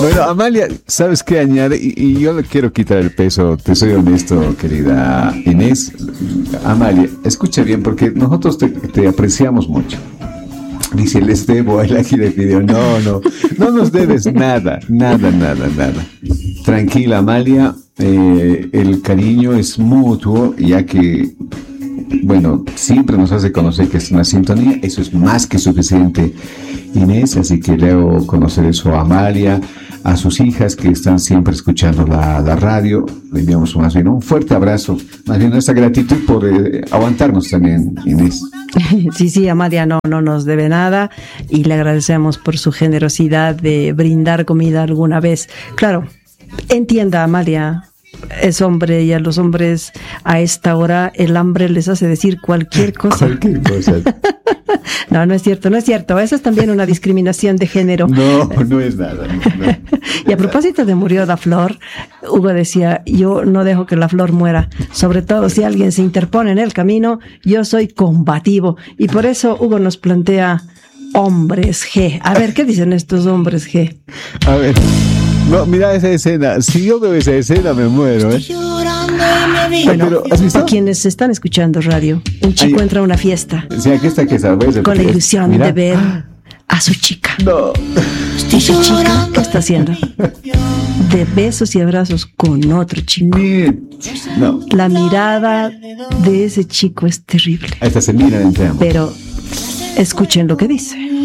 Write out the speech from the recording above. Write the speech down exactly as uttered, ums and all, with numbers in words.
Bueno, Amalia, ¿sabes qué añade? Y, y yo le quiero quitar el peso, te soy honesto, querida Inés. Amalia, escucha bien, porque nosotros te, te apreciamos mucho. Dice, les debo el ají de video. No, no, no nos debes nada, nada, nada, nada. Tranquila, Amalia, eh, el cariño es mutuo, ya que, bueno, siempre nos hace conocer que es una sintonía. Eso es más que suficiente, Inés, así que le hago conocer eso a Amalia, a sus hijas que están siempre escuchando la, la radio. Le enviamos más bien un fuerte abrazo, más bien nuestra gratitud por eh, aguantarnos también, Inés. Sí, sí, Amalia no, no nos debe nada y le agradecemos por su generosidad de brindar comida alguna vez. Claro, entienda, Amalia, es hombre y a los hombres a esta hora el hambre les hace decir cualquier cosa. Cualquier cosa. No, no es cierto, no es cierto. Eso es también una discriminación de género. No, no es nada. No. Y a propósito de murió la flor, Hugo decía, yo no dejo que la flor muera. Sobre todo si alguien se interpone en el camino, yo soy combativo. Y por eso Hugo nos plantea hombres G. A ver, ¿qué dicen estos hombres G? A ver, no, mira esa escena. Si yo veo esa escena me muero, ¿eh? Bueno, Pero, ¿has visto? quienes están escuchando radio, un chico Ay, entra a una fiesta Sí, aquí está que sabes. con la ilusión Mira. de ver a su chica. No. Y su chica, ¿qué está haciendo? De besos y abrazos con otro chico. No. La mirada de ese chico es terrible. Hasta se miran entre ambos. Pero escuchen lo que dice.